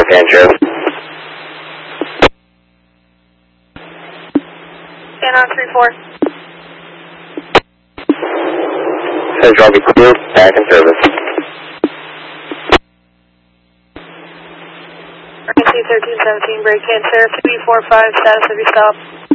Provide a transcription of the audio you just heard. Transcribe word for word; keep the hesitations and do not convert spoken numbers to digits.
Andrew. Stand on three four. Central, I'll be clear, back in service. thirteen seventeen, break in, sir, three four five, status of your stop.